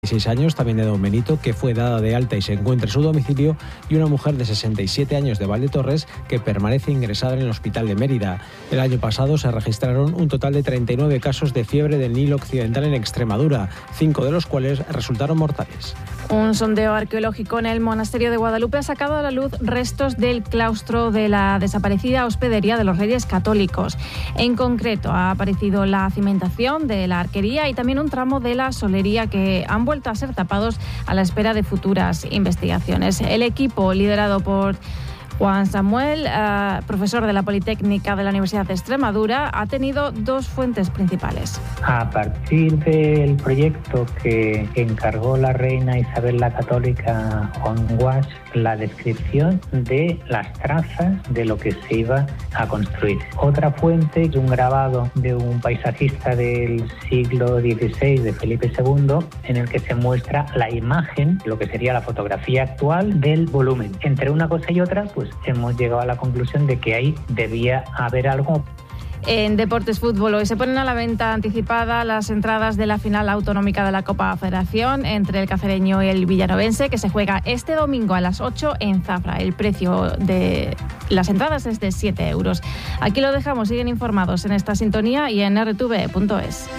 26 años, también de Don Benito, que fue dada de alta y se encuentra en su domicilio, y una mujer de 67 años de Valdetorres que permanece ingresada en el hospital de Mérida. El año pasado se registraron un total de 39 casos de fiebre del Nilo Occidental en Extremadura, 5 de los cuales resultaron mortales. Un sondeo arqueológico en el monasterio de Guadalupe ha sacado a la luz restos del claustro de la desaparecida hospedería de los Reyes Católicos. En concreto, ha aparecido la cimentación de la arquería y también un tramo de la solería que han vuelto a ser tapados a la espera de futuras investigaciones. El equipo, liderado por Juan Samuel, profesor de la Politécnica de la Universidad de Extremadura, ha tenido dos fuentes principales. A partir del proyecto que encargó la reina Isabel la Católica Juan Guas, la descripción de las trazas de lo que se iba a construir. Otra fuente es un grabado de un paisajista del siglo XVI, de Felipe II, en el que se muestra la imagen, lo que sería la fotografía actual del volumen. Entre una cosa y otra, pues hemos llegado a la conclusión de que ahí debía haber algo. En Deportes Fútbol, hoy se ponen a la venta anticipada las entradas de la final autonómica de la Copa Federación entre el cacereño y el villanovense, que se juega este domingo a las 8 en Zafra. El precio de las entradas es de 7 euros. Aquí lo dejamos, siguen informados en esta sintonía y en rtv.es.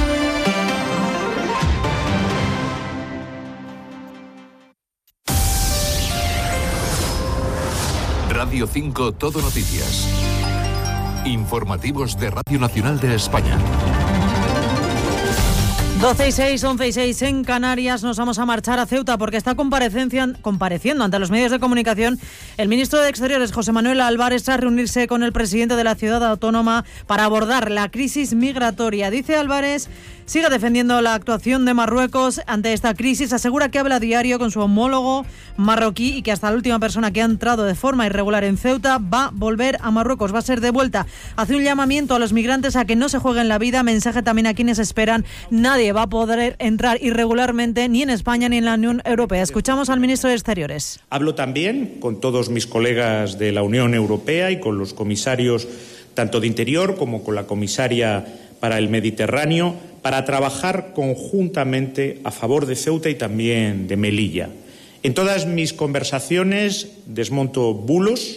Radio 5 Todo Noticias. Informativos de Radio Nacional de España. 12:06, 11:06 en Canarias. Nos vamos a marchar a Ceuta porque está compareciendo ante los medios de comunicación el ministro de Exteriores, José Manuel Álvarez, tras reunirse con el presidente de la ciudad autónoma para abordar la crisis migratoria. Dice Álvarez, sigue defendiendo la actuación de Marruecos ante esta crisis. Asegura que habla a diario con su homólogo marroquí y que hasta la última persona que ha entrado de forma irregular en Ceuta va a volver a Marruecos, va a ser devuelta. Hace un llamamiento a los migrantes a que no se jueguen la vida. Mensaje también a quienes esperan. Nadie va a poder entrar irregularmente ni en España ni en la Unión Europea. Escuchamos al ministro de Exteriores. Hablo también con todos mis colegas de la Unión Europea y con los comisarios tanto de Interior como con la comisaria para el Mediterráneo para trabajar conjuntamente a favor de Ceuta y también de Melilla. En todas mis conversaciones desmonto bulos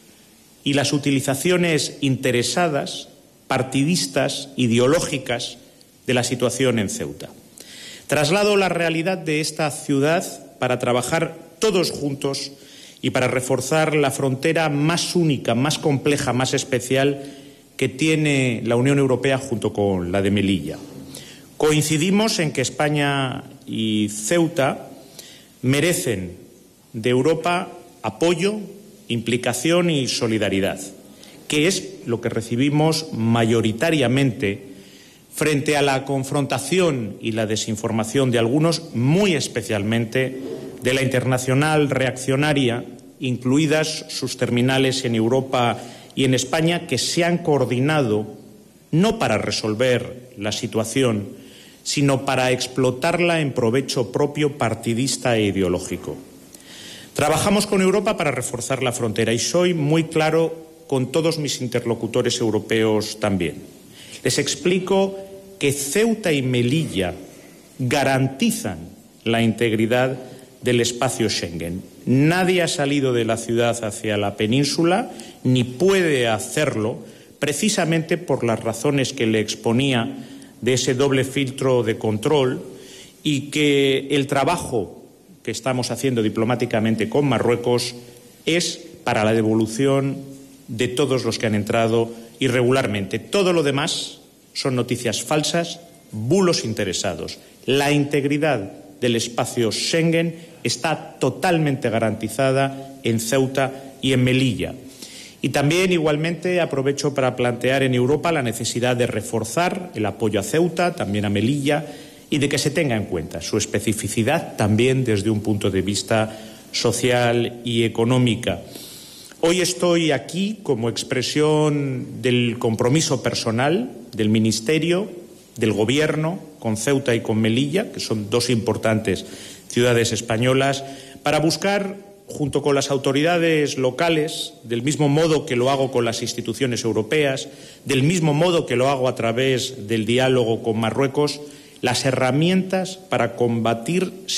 y las utilizaciones interesadas, partidistas, ideológicas de la situación en Ceuta. Traslado la realidad de esta ciudad para trabajar todos juntos y para reforzar la frontera más única, más compleja, más especial que tiene la Unión Europea junto con la de Melilla. Coincidimos en que España y Ceuta merecen de Europa apoyo, implicación y solidaridad, que es lo que recibimos mayoritariamente frente a la confrontación y la desinformación de algunos, muy especialmente de la internacional reaccionaria, incluidas sus terminales en Europa y en España, que se han coordinado no para resolver la situación, sino para explotarla en provecho propio partidista e ideológico. Trabajamos con Europa para reforzar la frontera y soy muy claro con todos mis interlocutores europeos también. Les explico que Ceuta y Melilla garantizan la integridad del espacio Schengen. Nadie ha salido de la ciudad hacia la península ni puede hacerlo precisamente por las razones que le exponía de ese doble filtro de control y que el trabajo que estamos haciendo diplomáticamente con Marruecos es para la devolución de todos los que han entrado irregularmente. Todo lo demás son noticias falsas, bulos interesados. La integridad del espacio Schengen está totalmente garantizada en Ceuta y en Melilla. Y también, igualmente, aprovecho para plantear en Europa la necesidad de reforzar el apoyo a Ceuta, también a Melilla, y de que se tenga en cuenta su especificidad también desde un punto de vista social y económica. Hoy estoy aquí como expresión del compromiso personal del Ministerio, del Gobierno, con Ceuta y con Melilla, que son dos importantes ciudades españolas, para buscar, junto con las autoridades locales, del mismo modo que lo hago con las instituciones europeas, del mismo modo que lo hago a través del diálogo con Marruecos, las herramientas para combatir